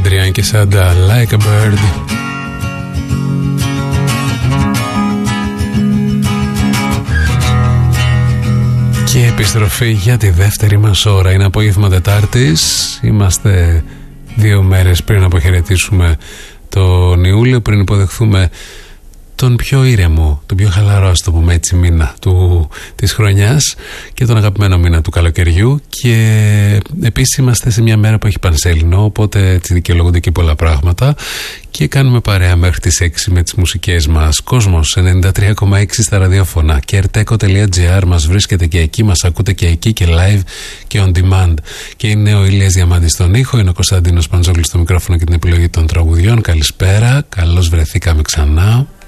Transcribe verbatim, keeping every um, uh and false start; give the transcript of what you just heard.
Adrian και Σάντα, Like a Bird. Και επιστροφή για τη δεύτερη μας ώρα. Είναι απόγευμα Τετάρτης. Είμαστε δύο μέρες πριν αποχαιρετήσουμε τον Ιούλιο, πριν υποδεχθούμε τον πιο ήρεμο, τον πιο χαλαρό, ας το πούμε έτσι, μήνα του, της χρονιάς και τον αγαπημένο μήνα του καλοκαιριού. Και επίσης είμαστε σε μια μέρα που έχει πανσέλινο, οπότε έτσι δικαιολογούνται και πολλά πράγματα. Και κάνουμε παρέα μέχρι τις έξι με τις μουσικές μας. Κόσμος ενενήντα τρία κόμμα έξι στα ραδιόφωνα και ερτέκο τελεία τζι άρ μας βρίσκεται και εκεί, μας ακούτε και εκεί και live και on demand. Και είναι ο Ηλίας Διαμάντης στον ήχο, είναι ο Κωνσταντίνος Παντζόγλης στο μικρόφωνο και την επιλογή των τραγουδιών. Καλησπέρα, καλώς βρεθήκαμε ξανά.